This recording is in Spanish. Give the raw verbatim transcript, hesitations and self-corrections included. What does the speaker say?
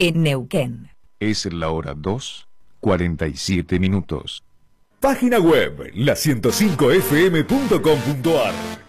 en Neuquén. Es la hora dos, cuarenta y siete minutos. Página web la ciento cinco f m punto com punto a r